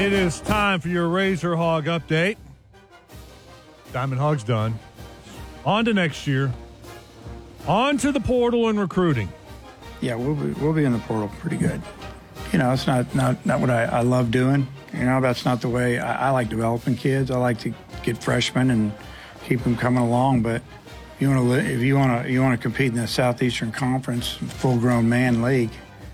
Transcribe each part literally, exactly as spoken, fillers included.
It is time for your Razor Hog update. Diamond Hog's done. On to next year. On to the portal and recruiting. Yeah, we'll be we'll be in the portal pretty good. You know, it's not not, not what I, I love doing. You know, that's not the way I, I like developing kids. I like to get freshmen and keep them coming along. But you want to if you want to you want to compete in the Southeastern Conference full-grown man league,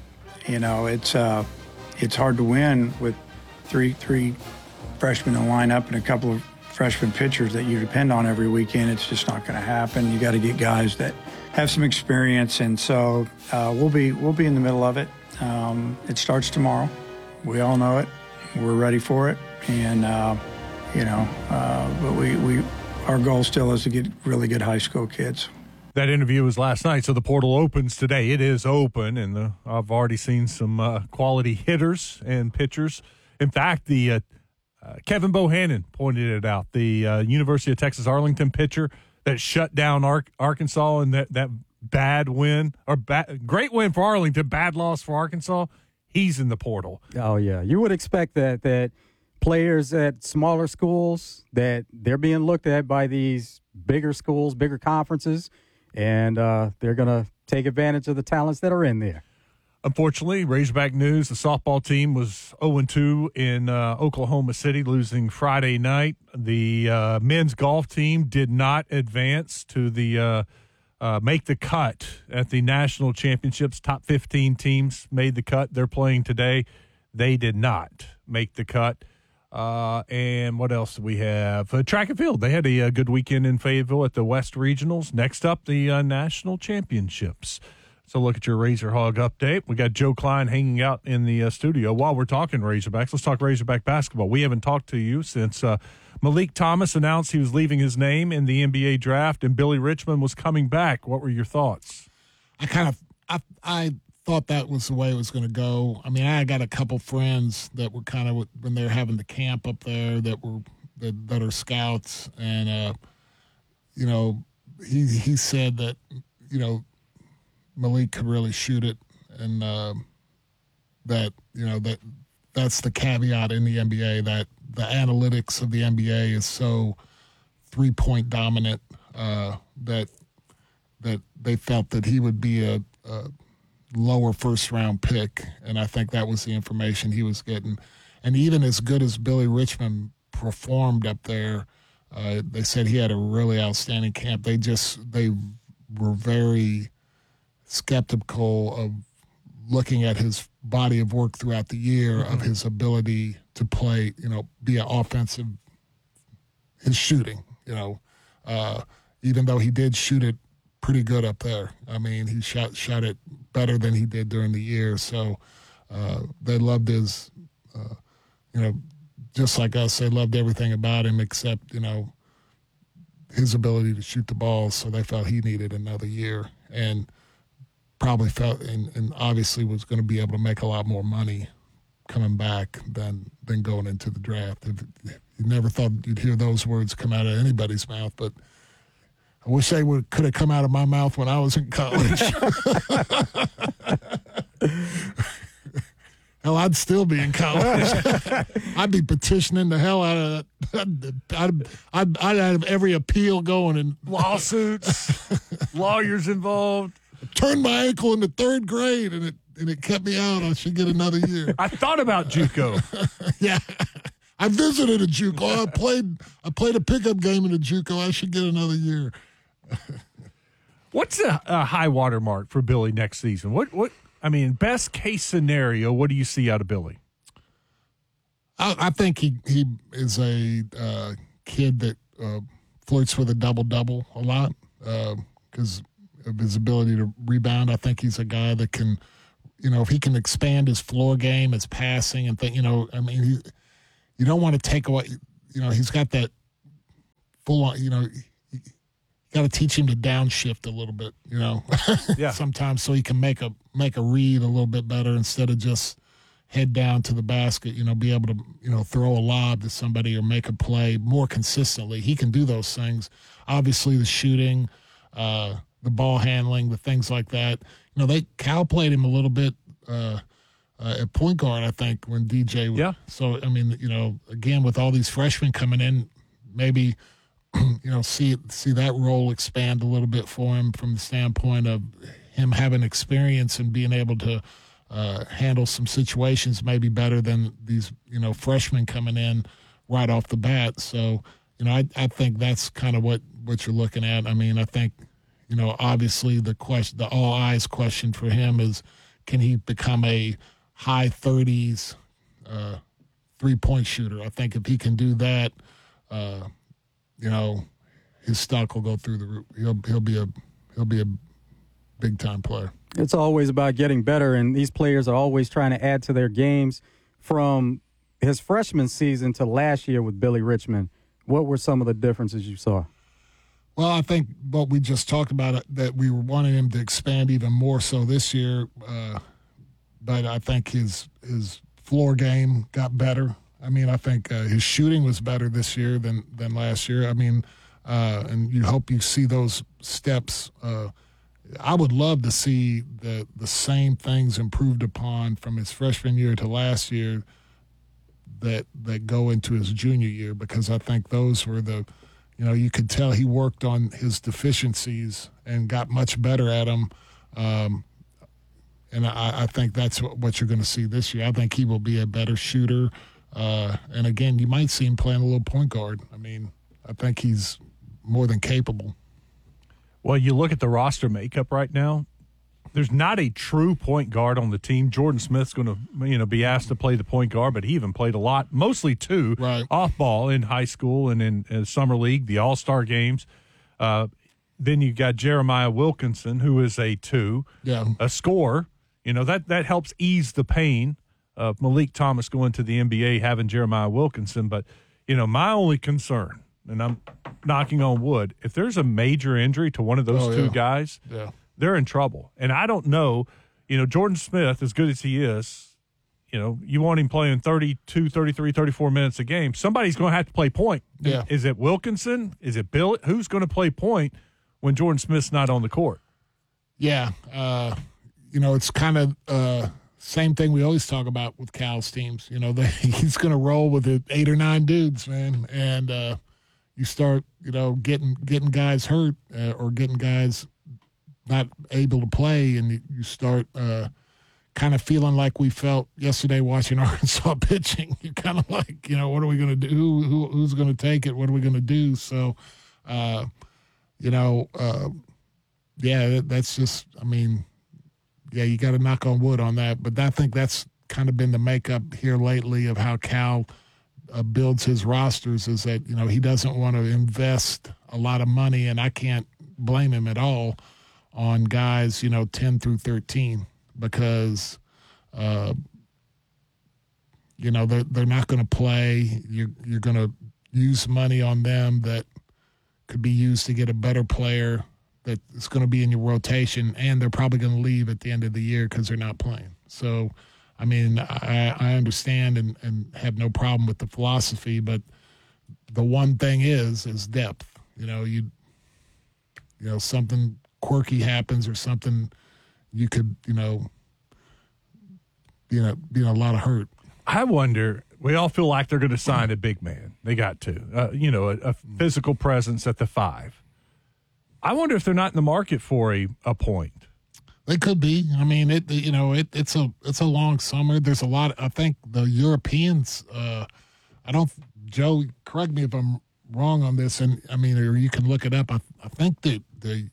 you know, it's uh, it's hard to win with three three freshmen in the lineup and a couple of freshman pitchers that you depend on every weekend. It's just not going to happen. You got to get guys that have some experience, and so uh, we'll be we'll be in the middle of it. Um, it starts tomorrow. We all know it. We're ready for it, and uh, you know, uh, but we we our goal still is to get really good high school kids. That interview was last night, so the portal opens today. It is open, and the, I've already seen some uh, quality hitters and pitchers. In fact, the uh, uh, Kevin Bohannon pointed it out. The uh, University of Texas Arlington pitcher that shut down Ar- Arkansas in that, that bad win, or bad, great win for Arlington, bad loss for Arkansas. He's in the portal. Oh, yeah. You would expect that that players at smaller schools, that they're being looked at by these bigger schools, bigger conferences, and uh, they're going to take advantage of the talents that are in there. Unfortunately, Razorback news, the softball team was oh and two in uh, Oklahoma City, losing Friday night. The uh, men's golf team did not advance to the uh, uh, make the cut at the national championships. Top fifteen teams made the cut. They're playing today. They did not make the cut. Uh, and what else do we have? Uh, track and field. They had a, a good weekend in Fayetteville at the West Regionals. Next up, the uh, national championships. So look at your Razor Hog update. We got Joe Klein hanging out in the uh, studio while we're talking Razorbacks. Let's talk Razorback basketball. We haven't talked to you since uh, Malik Thomas announced he was leaving his name in the N B A draft and Billy Richmond was coming back. What were your thoughts? I kind of I, I thought that was the way it was going to go. I mean, I got a couple friends that were kind of when they were having the camp up there that were that, that are scouts, and uh, you know, he he said that you know. Malik could really shoot it, and uh, that you know that that's the caveat in the N B A, that the analytics of the N B A is so three point dominant uh, that that they felt that he would be a, a lower first round pick, and I think that was the information he was getting. And even as good as Billy Richmond performed up there, uh, they said he had a really outstanding camp. They just they were very skeptical of looking at his body of work throughout the year, mm-hmm. of his ability to play, you know, be an offensive, his shooting, you know, uh, even though he did shoot it pretty good up there. I mean, he shot shot it better than he did during the year. So uh, they loved his, uh, you know, just like us, they loved everything about him except, you know, his ability to shoot the ball. So they felt he needed another year. And probably felt and, and obviously was going to be able to make a lot more money coming back than than going into the draft. If, you never thought you'd hear those words come out of anybody's mouth, but I wish they would could have come out of my mouth when I was in college. Hell, I'd still be in college. I'd be petitioning the hell out of that. I'd, I'd, I'd have every appeal going and lawsuits, lawyers involved. Turned my ankle in the third grade, and it and it kept me out. I should get another year. I thought about JUCO. Yeah, I visited a JUCO. I played I played a pickup game in a JUCO. I should get another year. What's a, a high water mark for Billy next season? What what I mean, best case scenario, what do you see out of Billy? I, I think he he is a uh, kid that uh, flirts with a double double a lot because. Uh, of his ability to rebound. I think he's a guy that can, you know, if he can expand his floor game, his passing and think, you know, I mean, he, you don't want to take away, you know, he's got that full on, you know, you, you got to teach him to downshift a little bit, you know, yeah. sometimes so he can make a, make a read a little bit better instead of just head down to the basket, you know, be able to, you know, throw a lob to somebody or make a play more consistently. He can do those things. Obviously the shooting, uh, the ball handling, the things like that. You know, they Cal played him a little bit uh, uh, at point guard, I think, when D J was. Yeah. So, I mean, you know, again, with all these freshmen coming in, maybe, you know, see see that role expand a little bit for him from the standpoint of him having experience and being able to uh, handle some situations maybe better than these, you know, freshmen coming in right off the bat. So, you know, I, I think that's kind of what, what you're looking at. I mean, I think, you know, obviously the question, the all eyes question for him is, can he become a high thirties uh, three-point shooter? I think if he can do that, uh, you know, his stock will go through the roof. He'll he'll be a he'll be a big-time player. It's always about getting better, and these players are always trying to add to their games. From his freshman season to last year with Billy Richmond, what were some of the differences you saw? Well, I think what we just talked about, that we were wanting him to expand even more so this year, uh, but I think his his floor game got better. I mean, I think uh, his shooting was better this year than, than last year. I mean, uh, and you hope you see those steps. Uh, I would love to see the the same things improved upon from his freshman year to last year that that go into his junior year, because I think those were the, you know, you could tell he worked on his deficiencies and got much better at them. Um, and I, I think that's what, what you're going to see this year. I think he will be a better shooter. Uh, and, again, you might see him playing a little point guard. I mean, I think he's more than capable. Well, you look at the roster makeup right now, there's not a true point guard on the team. Jordan Smith's going to, you know, be asked to play the point guard, but he even played a lot, mostly two, right, off ball in high school and in, in summer league, the All-Star games. Uh, then you got Jeremiah Wilkinson, who is a two, yeah, a scorer. You know, that, that helps ease the pain of Malik Thomas going to the N B A, having Jeremiah Wilkinson. But, you know, my only concern, and I'm knocking on wood, if there's a major injury to one of those oh, two yeah. guys, yeah. they're in trouble. And I don't know, you know, Jordan Smith, as good as he is, you know, you want him playing thirty-two, thirty-three, thirty-four minutes a game. Somebody's going to have to play point. Yeah. Is it Wilkinson? Is it Bill? Who's going to play point when Jordan Smith's not on the court? Yeah. Uh, you know, it's kind of uh, same thing we always talk about with Cal's teams. You know, they, he's going to roll with it, eight or nine dudes, man. And uh, you start, you know, getting getting guys hurt uh, or getting guys not able to play, and you start uh, kind of feeling like we felt yesterday watching Arkansas pitching. You're kind of like, you know, what are we going to do? Who, who, who's going to take it? What are we going to do? So, uh, you know, uh, yeah, that's just, I mean, yeah, you got to knock on wood on that. But I think that's kind of been the makeup here lately of how Cal uh, builds his rosters, is that, you know, he doesn't want to invest a lot of money, and I can't blame him at all, on guys, you know, ten through thirteen, because, uh, you know, they're, they're not going to play. You're, you're going to use money on them that could be used to get a better player that is going to be in your rotation, and they're probably going to leave at the end of the year because they're not playing. So, I mean, I, I understand and, and have no problem with the philosophy, but the one thing is, is depth. You know, you, you know, something quirky happens or something, you could, you know, you know, be in a lot of hurt. I wonder, we all feel like they're going to sign a big man. They got to, uh, you know, a, a physical presence at the five. I wonder if they're not in the market for a, a point. They could be. I mean, it, you know, it, it's a, it's a long summer. There's a lot. I think the Europeans, uh, I don't, Joe, correct me if I'm wrong on this. And I mean, or you can look it up. I, I think that the,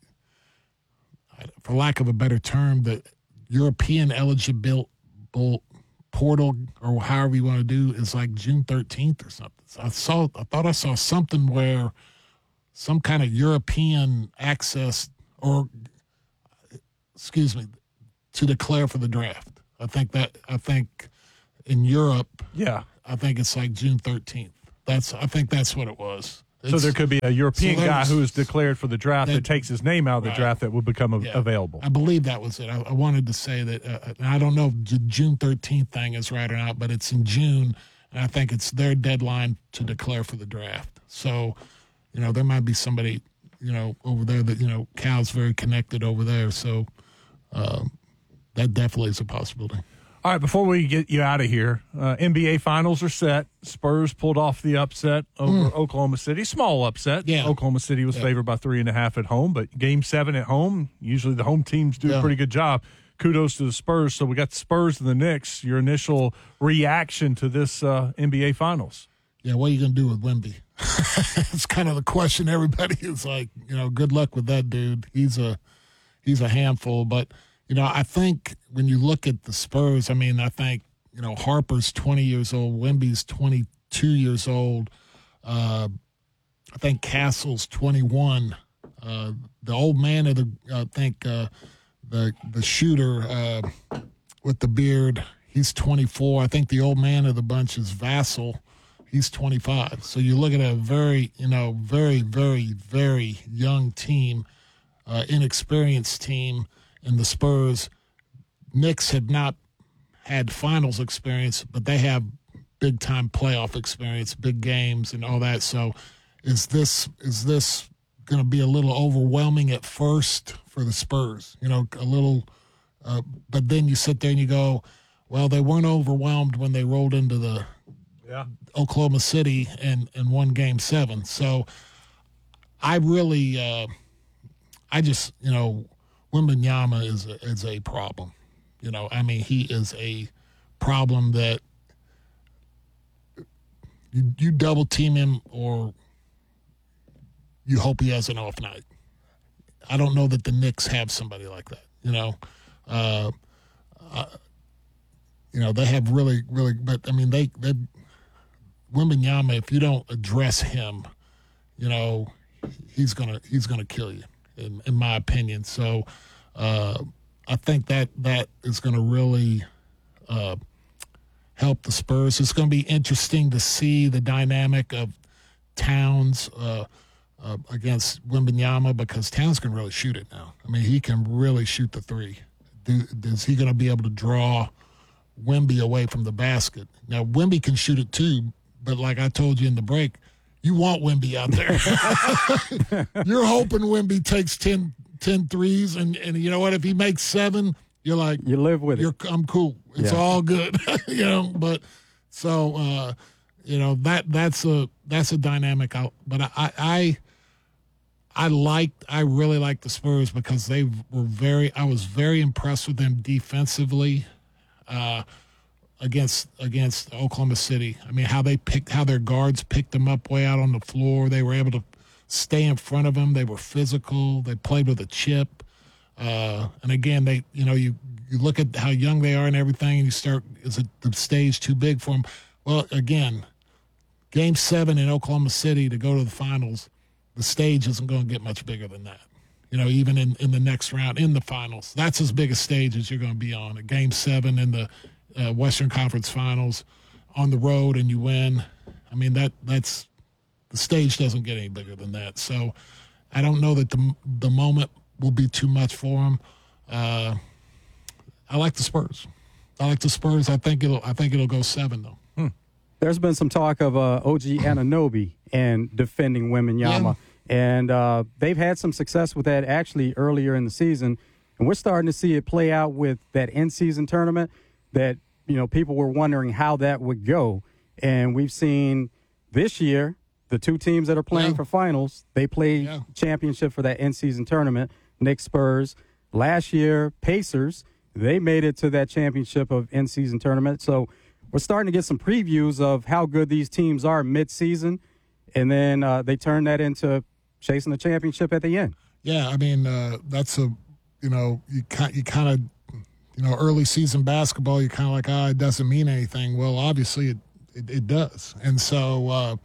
for lack of a better term, the European eligible portal, or however you want to do, is like June thirteenth or something. So I saw, I thought I saw something where some kind of European access, or excuse me, to declare for the draft. I think that, I think in Europe, yeah, I think it's like June thirteenth. That's, I think that's what it was. It's, so there could be a European so guy who is declared for the draft that, that takes his name out of the right. draft that would become a, yeah. available. I believe that was it. I, I wanted to say that. Uh, I don't know if the June thirteenth thing is right or not, but it's in June, and I think it's their deadline to declare for the draft. So, you know, there might be somebody, you know, over there that, you know, Cal's very connected over there. So um, that definitely is a possibility. All right, before we get you out of here, uh, N B A Finals are set. Spurs pulled off the upset over mm. Oklahoma City. Small upset. Yeah. Oklahoma City was yeah. favored by three and a half at home, but game seven at home, usually the home teams do yeah. a pretty good job. Kudos to the Spurs. So we got the Spurs and the Knicks. Your initial reaction to this uh, N B A Finals? Yeah, what are you going to do with Wemby? It's kind of the question. Everybody is like, you know, good luck with that dude. He's a he's a handful, but – you know, I think when you look at the Spurs, I mean, I think, you know, Harper's twenty years old, Wemby's twenty-two years old. Uh, I think Castle's twenty-one. Uh, the old man of the, I think, uh, the the shooter uh, with the beard, he's twenty-four. I think the old man of the bunch is Vassell. He's twenty-five. So you look at a very, you know, very, very, very young team, uh, inexperienced team. And the Spurs, Knicks have not had finals experience, but they have big-time playoff experience, big games and all that. So is this is this going to be a little overwhelming at first for the Spurs? You know, a little uh, – but then you sit there and you go, well, they weren't overwhelmed when they rolled into the yeah. Oklahoma City and, and won Game seven. So I really uh, – I just, you know – Wembanyama is a, is a problem. You know, I mean, he is a problem that you, you double team him or you hope he has an off night. I don't know that the Knicks have somebody like that. You know, uh, uh, you know they have really, really, but I mean, they they Wembanyama. If you don't address him, you know, he's gonna he's gonna kill you. In, in my opinion. So uh, I think that that is going to really uh, help the Spurs. It's going to be interesting to see the dynamic of Towns uh, uh, against Wembanyama because Towns can really shoot it now. I mean, he can really shoot the three. Do, is he going to be able to draw Wemby away from the basket? Now, Wemby can shoot it too, but like I told you in the break, you want Wemby out there. You're hoping Wemby takes ten, ten threes, and, and you know what? If he makes seven, you're like, you live with you're, it. I'm cool. It's yeah. all good, you know. But so uh, you know that that's a that's a dynamic. Out, but I I I liked I really liked the Spurs because they were very. I was very impressed with them defensively. Uh, Against against Oklahoma City. I mean, how they picked, how their guards picked them up way out on the floor. They were able to stay in front of them. They were physical. They played with a chip. Uh, and again, they, you know, you, you look at how young they are and everything, and you start, is it the stage too big for them? Well, again, game seven in Oklahoma City to go to the finals, the stage isn't going to get much bigger than that. You know, even in, in the next round, in the finals, that's as big a stage as you're going to be on. A game seven in the Uh, Western Conference Finals on the road and you win. I mean, that that's the stage doesn't get any bigger than that. So I don't know that the the moment will be too much for them. Uh, I like the Spurs. I like the Spurs. I think it'll I think it'll go seven though. Hmm. There's been some talk of uh, O G Anunoby and defending Wembanyama, yeah. and uh, they've had some success with that actually earlier in the season, and we're starting to see it play out with that in-season tournament. That, you know, people were wondering how that would go. And we've seen this year, the two teams that are playing yeah. for finals, they played yeah. championship for that in-season tournament. Knicks, Spurs. Last year, Pacers, they made it to that championship of in-season tournament. So we're starting to get some previews of how good these teams are mid-season. And then uh, they turn that into chasing the championship at the end. Yeah, I mean, uh, that's a, you know, you kind, you kind of, you know, early season basketball, you're kind of like, ah, oh, it doesn't mean anything. Well, obviously it, it, it does. And so uh,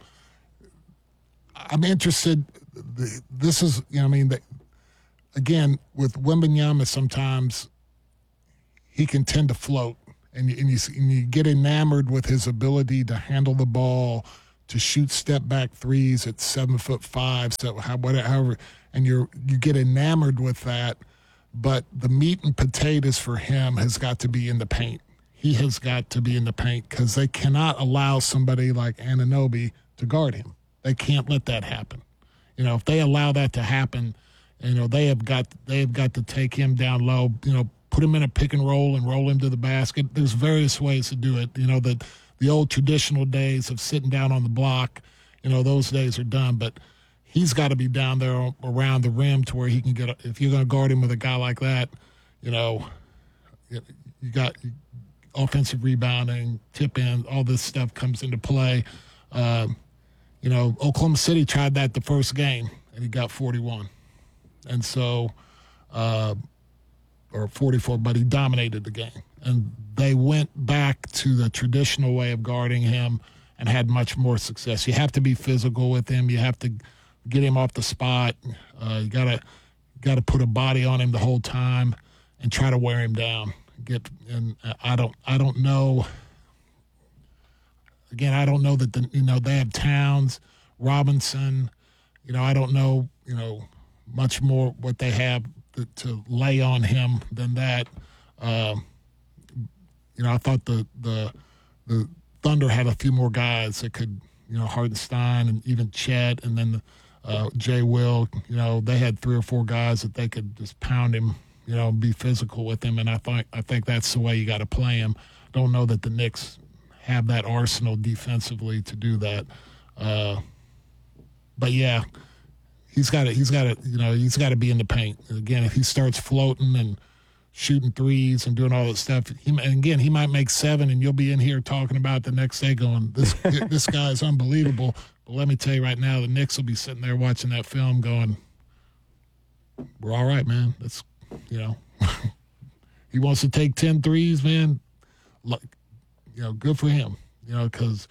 I'm interested. This is, you know, I mean, the, again, with Wembanyama, sometimes he can tend to float. And, and, you, and you get enamored with his ability to handle the ball, to shoot step-back threes at seven foot five, so however, and you're you get enamored with that. But the meat and potatoes for him has got to be in the paint. He has got to be in the paint because they cannot allow somebody like Anunoby to guard him. They can't let that happen. You know, if they allow that to happen, you know, they have got they have got to take him down low, you know, put him in a pick and roll and roll him to the basket. There's various ways to do it. You know, the, the old traditional days of sitting down on the block, you know, those days are done. But he's got to be down there around the rim to where he can get – if you're going to guard him with a guy like that, you know, you got offensive rebounding, tip in, all this stuff comes into play. Um, you know, Oklahoma City tried that the first game, and he got forty-one. And so uh, – or forty-four, but he dominated the game. And they went back to the traditional way of guarding him and had much more success. You have to be physical with him. You have to – get him off the spot. Uh, you gotta gotta put a body on him the whole time and try to wear him down. Get and I don't I don't know. Again, I don't know that the you know they have Towns, Robinson. You know I don't know you know much more what they have to, to lay on him than that. Um, you know I thought the the the Thunder had a few more guys that could you know Hartenstein and even Chet and then. The, Uh, Jay Will, you know, they had three or four guys that they could just pound him, you know, be physical with him, and I think I think that's the way you got to play him. Don't know that the Knicks have that arsenal defensively to do that, uh, but yeah, he's got to he's got to you know he's got to be in the paint again. If he starts floating and shooting threes and doing all that stuff, he, and again he might make seven, and you'll be in here talking about the next day, going this this guy is unbelievable. Let me tell you right now, the Knicks will be sitting there watching that film going, we're all right, man. That's, you know, he wants to take ten threes, man. Like, you know, good for him, you know, because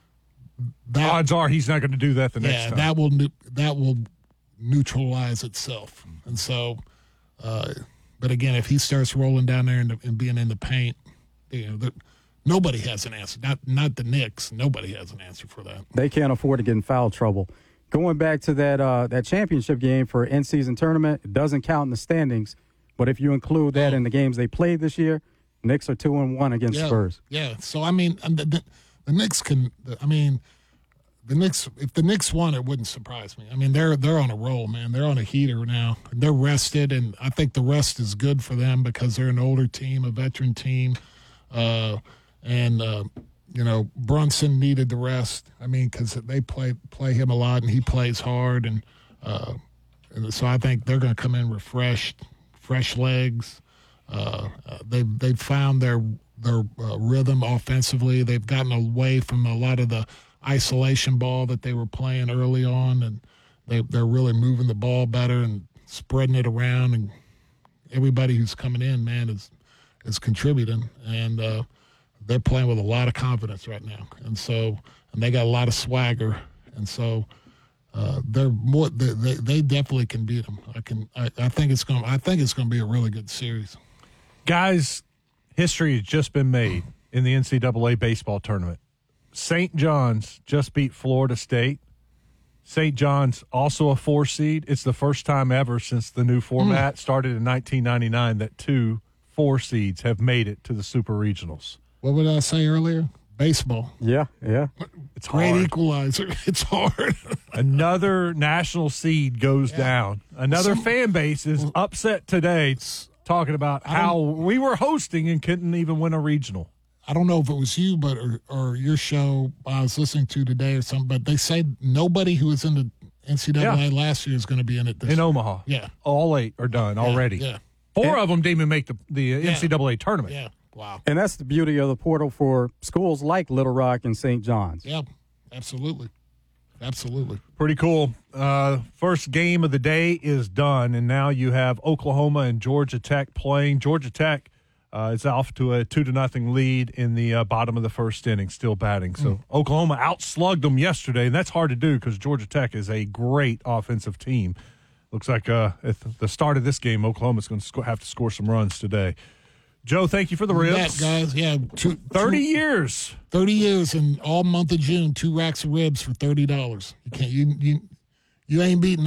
odds are he's not going to do that the next yeah, time. that will, that will neutralize itself. And so, uh, but again, if he starts rolling down there and, and being in the paint, you know, the, nobody has an answer. Not not the Knicks. Nobody has an answer for that. They can't afford to get in foul trouble. Going back to that uh, that championship game for in-season tournament, it doesn't count in the standings. But if you include that oh. in the games they played this year, Knicks are two and one against yeah, Spurs. Yeah. So I mean, the, the, the Knicks can. I mean, the Knicks. If the Knicks won, it wouldn't surprise me. I mean, they're they're on a roll, man. They're on a heater now. They're rested, and I think the rest is good for them because they're an older team, a veteran team. Uh, And, uh, you know, Brunson needed the rest. I mean, because they play play him a lot, and he plays hard. And, uh, and so I think they're going to come in refreshed, fresh legs. Uh, uh, they've, they've found their their uh, rhythm offensively. They've gotten away from a lot of the isolation ball that they were playing early on, and they, they're really moving the ball better and spreading it around. And everybody who's coming in, man, is, is contributing. And, uh, they're playing with a lot of confidence right now, and so and they got a lot of swagger, and so uh, they're more. They, they they definitely can beat them. I can. I, I think it's going. I think it's going to be a really good series. Guys, history has just been made in the N C double A baseball tournament. Saint John's just beat Florida State. Saint John's also a four seed. It's the first time ever since the new format mm. started in nineteen ninety-nine that two four seeds have made it to the Super Regionals. What would I say earlier? Baseball. Yeah, yeah. It's great hard. equalizer. It's hard. Another national seed goes yeah. down. Another Some, fan base is upset today talking about how we were hosting and couldn't even win a regional. I don't know if it was you, but or, or your show I was listening to today or something, but they say nobody who was in the N C double A yeah. last year is going to be in it this in year. Omaha. Yeah. All eight are done yeah, already. Yeah. Four and, of them didn't even make the, the yeah. N C double A tournament. Yeah. Wow. And that's the beauty of the portal for schools like Little Rock and Saint John's. Yeah, absolutely. Absolutely. Pretty cool. Uh, first game of the day is done, and now you have Oklahoma and Georgia Tech playing. Georgia Tech uh, is off to a two to nothing lead in the uh, bottom of the first inning, still batting. So mm. Oklahoma outslugged them yesterday, and that's hard to do because Georgia Tech is a great offensive team. Looks like uh, at the start of this game, Oklahoma's going to sc- have to score some runs today. Joe, thank you for the ribs. That, guys, yeah. Two, thirty two, years. thirty years, and all month of June, two racks of ribs for thirty dollars. You can't, you, you, you ain't beating